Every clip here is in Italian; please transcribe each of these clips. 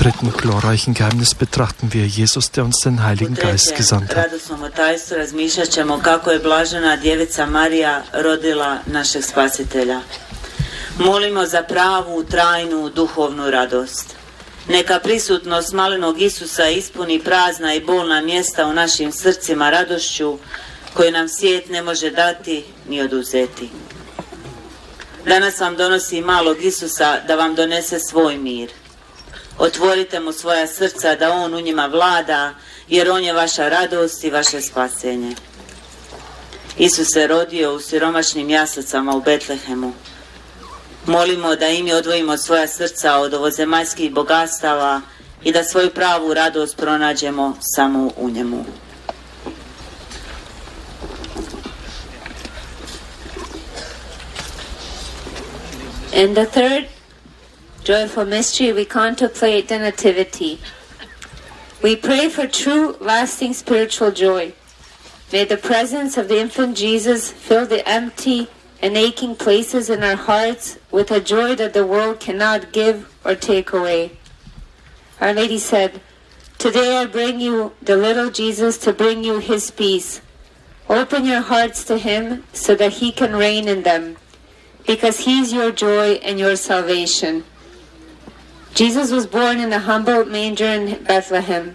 dritten glorreichen Geheimnis betrachten wir Jesus, der uns den Heiligen Geist gesandt hat. Kako je blažena djevica Marija rodila našeg spasitelja. Molimo za pravu, trajnu, duhovnu radost. Neka prisutnost malenog Isusa ispuni prazna i bolna mjesta u našim srcima radošću koju nam svijet ne može dati ni oduzeti. Danas vam donosi malog Isusa da vam donese svoj mir. Otvorite mu svoja srca da on u njima vlada, jer on je vaša radost i vaše spasenje. Isus se rodio u siromašnim jaslicama u Betlehemu. Molimo da i mi odvojimo svoja srca od ovozemaljskih bogatstava i da svoju pravu radost pronađemo samo u njemu. In the third joyful mystery, we contemplate the Nativity. We pray for true, lasting spiritual joy. May the presence of the infant Jesus fill the empty and aching places in our hearts with a joy that the world cannot give or take away. Our Lady said, "Today I bring you the little Jesus to bring you his peace. Open your hearts to him so that he can reign in them, because he is your joy and your salvation." Jesus was born in a humble manger in Bethlehem.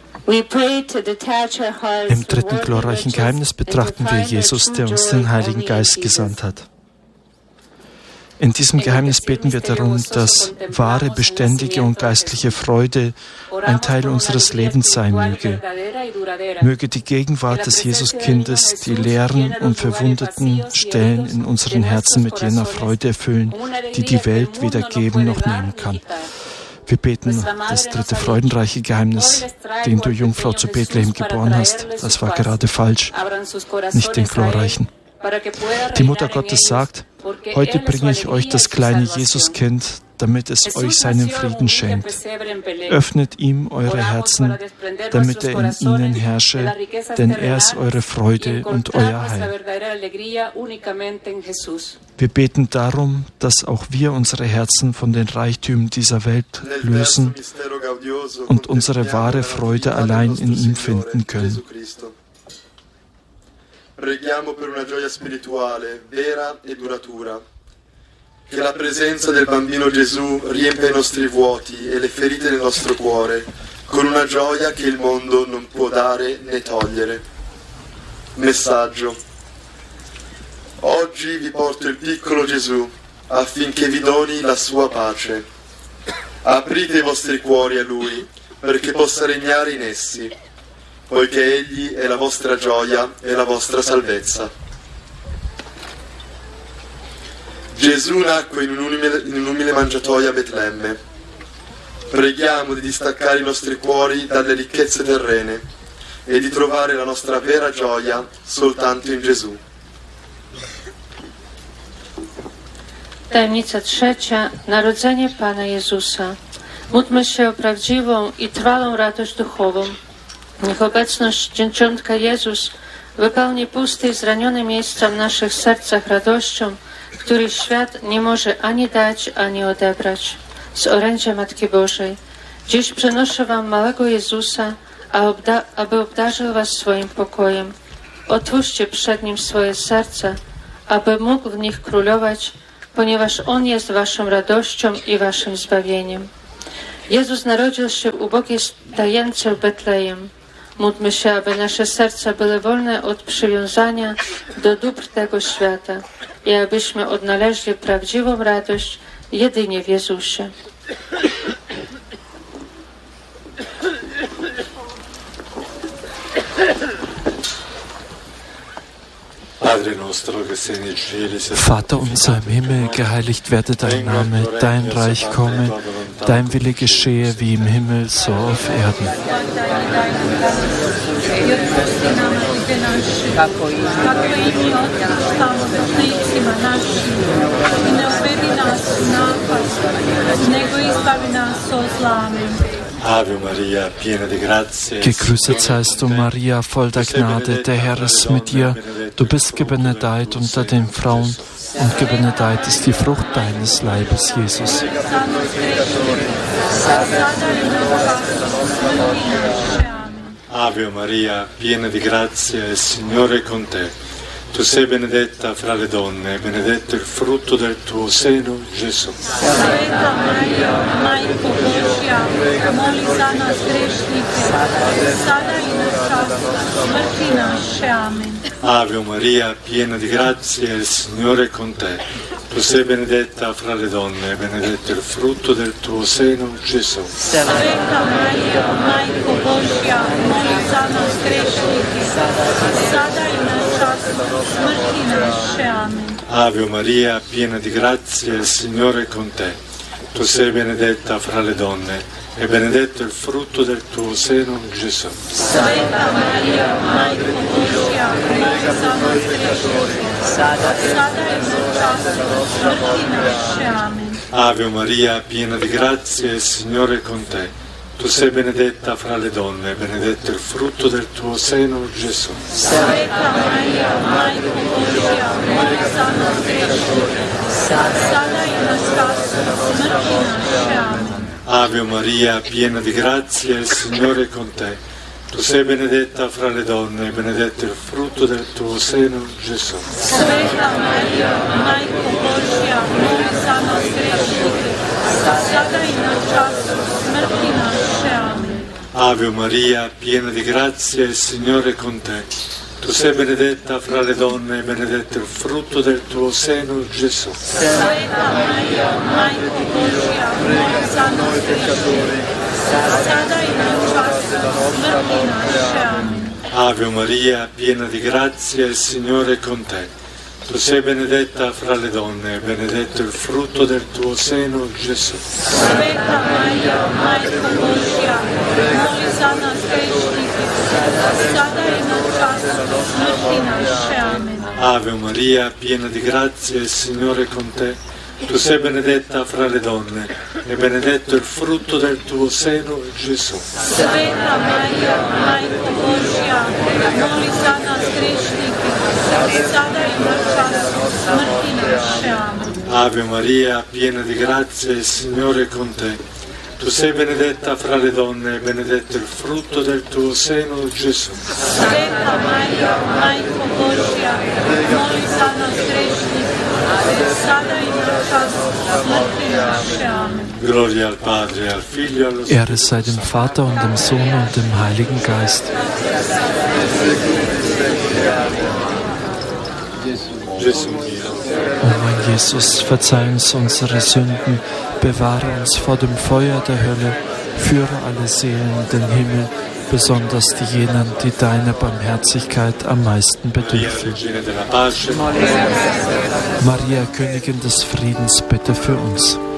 Im dritten glorreichen Geheimnis betrachten wir Jesus, der uns den Heiligen Geist gesandt hat. In diesem Geheimnis beten wir darum, dass wahre, beständige und geistliche Freude ein Teil unseres Lebens sein möge. Möge die Gegenwart des Jesuskindes die leeren und verwundeten Stellen in unseren Herzen mit jener Freude erfüllen, die die Welt weder geben noch nehmen kann. Wir beten das dritte freudenreiche Geheimnis, den du, Jungfrau, zu Bethlehem geboren hast. Das war gerade falsch, nicht den glorreichen. Die Mutter Gottes sagt, heute bringe ich euch das kleine Jesuskind, damit es euch seinen Frieden schenkt. Öffnet ihm eure Herzen, damit er in ihnen herrsche, denn er ist eure Freude und euer Heil. Wir beten darum, dass auch wir unsere Herzen von den Reichtümern dieser Welt lösen und unsere wahre Freude allein in ihm finden können. Preghiamo per una gioia spirituale, vera e duratura. Che la presenza del bambino Gesù riempia i nostri vuoti e le ferite nel nostro cuore, con una gioia che il mondo non può dare né togliere. Messaggio. Oggi vi porto il piccolo Gesù, affinché vi doni la sua pace. Aprite i vostri cuori a Lui, perché possa regnare in essi, poiché Egli è la vostra gioia e la vostra salvezza. Gesù nacque in un'umile mangiatoia a Betlemme. Preghiamo di distaccare i nostri cuori dalle ricchezze terrene e di trovare la nostra vera gioia soltanto in Gesù. Tajemnica trzecia. Narodzenie Pana Jezusa. Módlmy się o prawdziwą i trwałą radość duchową. Niech obecność Dzieciątka Jezus wypełni puste i zranione miejsca w naszych sercach radością, której świat nie może ani dać, ani odebrać. Z orędzia Matki Bożej. Dziś przynoszę wam małego Jezusa, aby obdarzył was swoim pokojem. Otwórzcie przed Nim swoje serca, aby mógł w nich królować, ponieważ On jest waszą radością i waszym zbawieniem. Jezus narodził się w ubogiej stajence w Betlejem. Módlmy się, aby nasze serca były wolne od przywiązania do dóbr tego świata i abyśmy odnaleźli prawdziwą radość jedynie w Jezusie. Vater unser im Himmel, geheiligt werde dein Name, dein Reich komme, dein Wille geschehe wie im Himmel, so auf Erden. Ave Maria, piena di grazie. Gegrüßet seist du, Maria, voll der Gnade, der Herr ist mit dir. Du bist gebenedeit unter den Frauen und gebenedeit ist die Frucht deines Leibes, Jesus. Ave Maria, piena di grazia, il Signore è con te. Tu sei benedetta fra le donne, e benedetto il frutto del tuo seno, Gesù. Sveta Maria, Majko Božja, moli za nas grešnike, sada i na čas smrti naše. Amen. Ave Maria, piena di grazia, il Signore è con te. Tu sei benedetta fra le donne, e benedetto il frutto del tuo seno, Gesù. Sveta Maria, Majko Božja, moli za nas grešnike, sada i na čas smrti naše. Amen. Ave Maria, piena di grazia, il Signore è con te. Tu sei benedetta fra le donne, e benedetto il frutto del tuo seno, Gesù. Sveta Maria, Majko Božja, moli za nas grešnike, sada i na čas smrti naše. Amen. Ave Maria, piena di grazia, il Signore è con te. Tu sei benedetta fra le donne, e benedetto il frutto del tuo seno, Gesù. Sveta Maria, Majko Božja, moli za nas grešnike, sada i na čas smrti naše. Amen. Ave Maria, piena di grazia, il Signore è con te. Tu sei benedetta fra le donne, e benedetto il frutto del tuo seno, Gesù. Sveta Maria, Majko Božja, moli za nas grešnike, sada i na čas smrti naše. Amen. Ave Maria, piena di grazia, il Signore è con te. Tu sei benedetta fra le donne, e benedetto il frutto del tuo seno, Gesù. Sveta Maria, Majko Božja, moli za nas grešnike, sada i na čas smrti naše. Amen. Ave Maria, piena di grazia, il Signore è con te. Tu sei benedetta fra le donne, e benedetto il frutto del tuo seno, Gesù. Sveta Maria, Majko Božja, moli za nas grešnike, sada i na čas smrti naše. Amen. Ave Maria, piena di grazia, il Signore è con te. Tu sei benedetta fra le donne, e benedetto il frutto del tuo seno, Gesù. Sveta Maria, Majko Božja, moli za nas grešnike, sada i na čas smrti naše. Amen. Ave Maria, piena di grazia, il Signore è con te. Tu sei benedetta fra le donne, e benedetto il frutto del tuo seno, Gesù. Sveta Maria, Majko Božja, moli za nas grešnike, sada i na čas smrti naše. Amen. Gloria al Padre, al Figlio e allo Spirito. Ehre sei dem Vater und dem Sohn und dem Heiligen Geist. Gesù mio, O mein Jesus, verzeih uns unsere Sünden, bewahre uns vor dem Feuer der Hölle, führe alle Seelen in den Himmel, besonders die jenen, die deiner Barmherzigkeit am meisten bedürfen. Regina della pace, Maria, Königin des Friedens, bitte für uns.